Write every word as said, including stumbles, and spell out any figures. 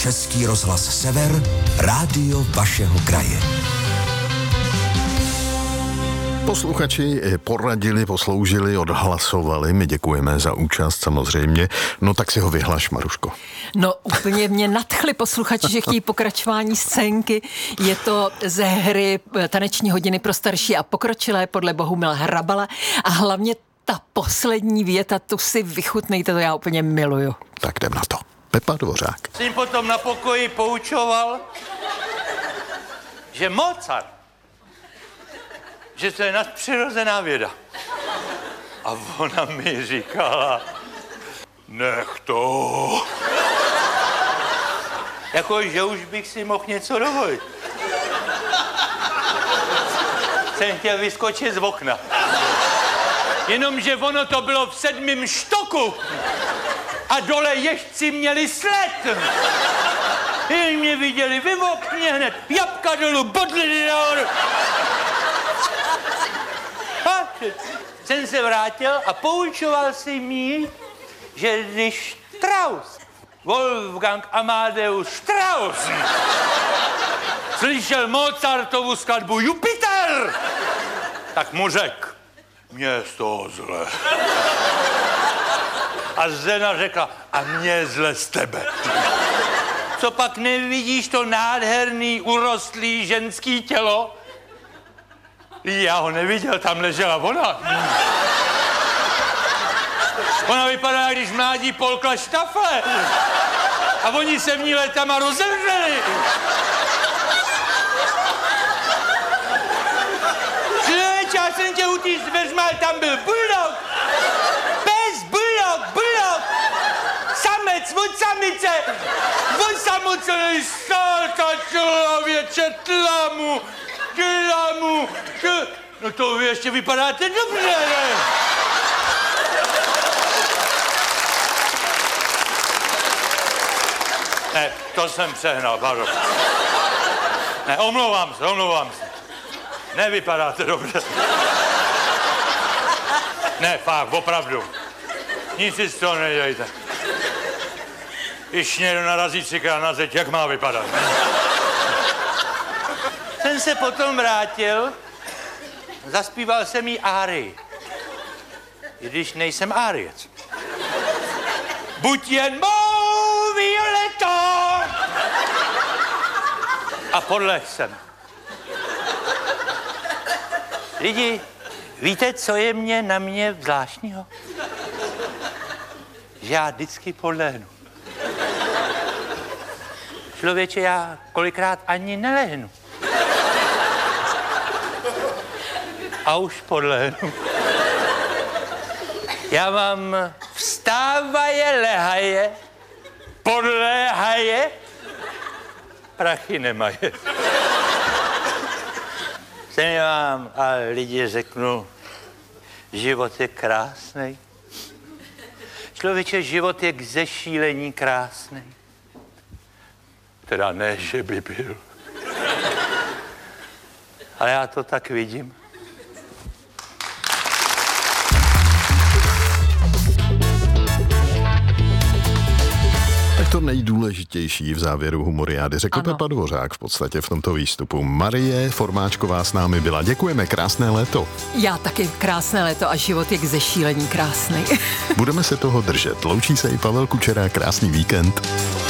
Český rozhlas Sever, rádio vašeho kraje. Posluchači poradili, posloužili, odhlasovali. My děkujeme za účast samozřejmě. No tak si ho vyhlaš, Maruško. No úplně mě nadchli posluchači, že chtějí pokračování scénky. Je to ze hry Taneční hodiny pro starší a pokročilé podle Bohumila Hrabala a hlavně ta poslední věta, tu si vychutnejte, to já úplně miluju. Tak jdem na to. Pepa Dvořák. Jsem potom na pokoji poučoval, že Mozart, že to je nadpřirozená věda. A ona mi říkala, nech to. Jako, že už bych si mohl něco dovolit. Jsem chtěl vyskočit z okna. Jenomže ono to bylo v sedmém štoku. A dole ježci měli sled. Jen mě viděli vy v okně hned. Jabka dolů, bodliny nahoru. A jsem se vrátil a poučoval si mě, že když Strauss, Wolfgang Amadeus Strauss, slyšel Mozartovu skladbu Jupiter, tak mu řekl, mě je z toho zle. A žena řekla, a mě je zle z tebe. Co pak nevidíš to nádherný, urostlý ženský tělo? Já ho neviděl, tam ležela ona. Ona vypadá, když mládí polkla štafle. A oni se v ní letama rozemřeli. Člověče, já jsem tě utíct dveřma, tam byl bulldog. Pes, bulldog, bulldog. Samec od samice. Od samocenej státa člověče, tlamu. Tlamu. Tl... No to vy ještě vypadáte dobře, ne? Ne, to jsem přehnal, pardon. Ne, omlouvám se, omlouvám se. Nevypadáte dobře. Ne, fakt, opravdu. Nic si z toho nedělejte. Když někdo narazí třikrát na zeď, jak má vypadat? Jsem se potom vrátil, zaspíval jsem jí árii. I když nejsem áriec. Buď jen mou Violeto! A podlehl jsem. Lidi, víte, co je mě na mě zvláštního? Že já vždycky podlehnu. Člověče, já kolikrát ani nelehnu. A už podlehnu. Já mám vstávaje, lehaje, podléhaje, prachy nemaje. Jsem vám a lidi řeknu, život je krásný. Člověče, život je k zešílení krásný. Teda ne, že by byl. Ale já to tak vidím. To nejdůležitější v závěru humoriády řekl ano. Pepa Dvořák v podstatě v tomto výstupu. Marie Formáčková s námi byla. Děkujeme, krásné léto. Já taky krásné léto a život je k zešílení krásný. Budeme se toho držet. Loučí se i Pavel Kučera, krásný víkend.